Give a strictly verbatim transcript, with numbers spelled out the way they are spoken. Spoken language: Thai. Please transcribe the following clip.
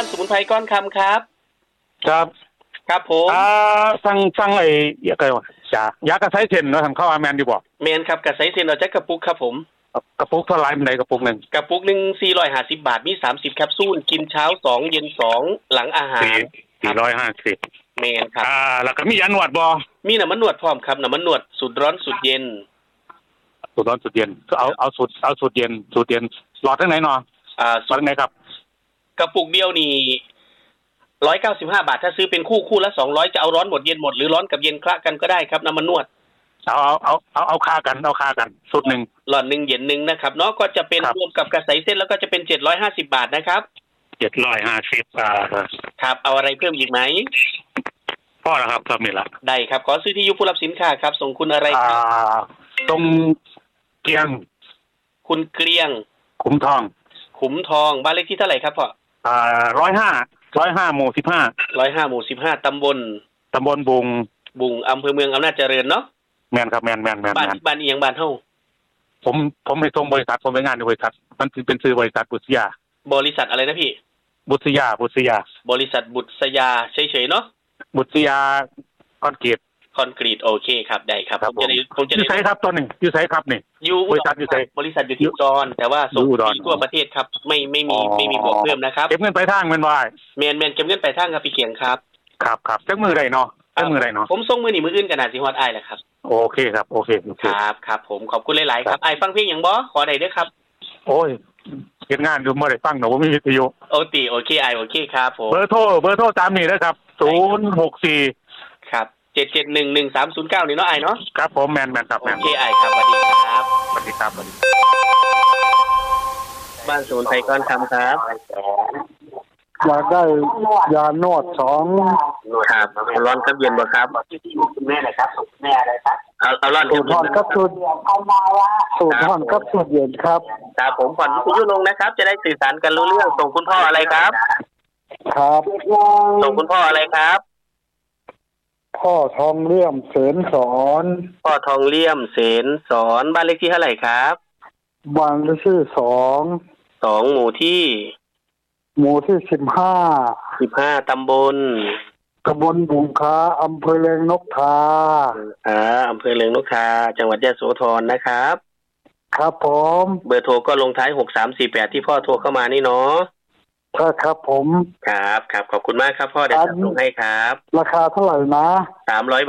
านสมุนไพรก้อนคำครับครับครับผมอ่าสั่งสั่งไอ้ยาไงวะยายากระไซเซนเนาะทางเข้าอาแมนดีบ่เมนครับกระไซเซนเอาจากกระปุกครับผมกระปุกเท่าไหร่มันไหนกระปุกนึงกระปุกนึงสี่ร้อยห้าสิบบาทมีสามสิบแคปซูลกินเช้าสองเย็นสองหลังอาหารสี่ร้อยห้าสิบเมนครับอ่าแล้วก็มียาหนวดบ่มีน้ำมันนวดพร้อมครับน้ำมันนวดสูตรร้อนสูตรเย็นสูตรร้อนสูตรเย็นเอาเอาสูตรเอาสูตรเย็นสูตรเย็นหลอดทั้งไหนเนาะอ่าสูตรไหนครับกระปุกเดียวนี่ร้อยเก้าสิบห้าบาทถ้าซื้อเป็นคู่คู่ละสองร้อยจะเอาร้อนหมดเย็นหมดหรือร้อนกับเย็นคละกันก็ได้ครับน้ำมันนวดเอาเอาเอาเอาเอาค่ากันเอาค่ากันสูตรหนึ่งหลอดหนึ่งเย็นหนึ่งนะครับเนาะก็จะเป็นรวมกับกระใสเส้นแล้วก็จะเป็นเจ็ดร้อยห้าสิบบาทนะครับเจ็ดร้อยห้าสิบอ่าครับเอาอะไรเพิ่มอีกไหมพ่อแล้วครับครับนี่ละได้ครับขอซื้อที่ยุผู้รับสินค้าครับส่งคุณอะไรครับตรงเกลียงคุณเกลียงขุมทองขุมทองบ้านเลขที่เท่าไหร่ครับพ่ออ่าร้อยห้าร้อยห้าหมู่สิบห้าร้อยห้าหมู่สิบห้าตำบลตำบลบุงบุงอำเภอเมืองอำนาจเจริญเนาะแมนครับแมนแมนแมนบ้านบ้านอีหยังบ้านเฮาผมผมไปส่งบริษัทผมไปงานในบริษัทมันเป็นชื่อบริษัทบุษยาบริษัทอะไรนะพี่บุษยาบุษยาบริษัทบุษยาเฉยๆเนาะบุษยาคอนกรีตคอนกรีตโอเคครับได้ครับผมจะได้ผมจะได้อยู่ไสครับตัวหนึ่งอยู่ไสครับนี่อยู่บริษัทอยู่ไสบริษัทอยู่ที่อุดรแต่ว่าส่งทั่วประเทศครับไม่ไม่มีไม่มีบวกเพิ่มนะครับเก็บเงินปลายทางแม่นบ่แม่นๆเก็บเงินปลายทางครับพี่เขียงครับครับครับจักมื้อใดเนาะจักมื้อใดเนาะผมส่งมื้อนี้มื้ออื่นก็น่าสิฮอดอ้ายแหละครับโอเคครับโอเคครับครับผมขอบคุณหลายๆครับอ้ายฟังเพลงหยังบ่ขอได้เด้อครับโอ้ยเฮ็ดงานอยู่บ่ได้ฟังเนาะบ่มีวิทยุโอติโอเคอ้ายโอเคครับผมเบอร์โทรเบอร์โทรตามนี้เด้อครับศูนย์หกสี่ครับเจ็ด เจ็ด หนึ่ง หนึ่ง สาม ศูนย์ เก้านี่เนาะอ้ายเนาะครับผมแม่นๆครับโอเคอ้ายครับสวัสดีครับสวัสดีครับสวัสดีบ้านสมุนไพรก้อนคำครับอยากได้ยาโนดสองครับร้อนกับเย็นบ่ครับคุณแม่เลยครับคุณแม่อะไรครับเอาเอาร้อนสูตรทอนกับสูตรสูตรทอนกับสูตรเย็นครับครับผมผ่อนวิทยุลงนะครับจะได้สื่อสารกันรู้เรื่องส่งคุณพ่ออะไรครับครับส่งคุณพ่ออะไรครับพ่อทองเลี่ยมเสนสอนพ่อทองเลี่ยมเสนสอนบ้านเลขที่เท่าไหร่ครับบ้านเลขที่สองสองหมู่ที่หมู่ที่สิบห้าสิบห้าตำบลตำบลบุงค้าอำเภอเลียงนกทาอ่าอำเภอเลียงนกทาจังหวัดยะโสธรนะครับครับผมเบอร์โทรก็ลงท้ายหกสามสี่แปดที่พ่อโทรเข้ามานี่เนาะครับครับผมครับครับขอบคุณมากครับพ่อเดี๋ยวส่งให้ครับราคาเท่าไหร่นะสามร้อย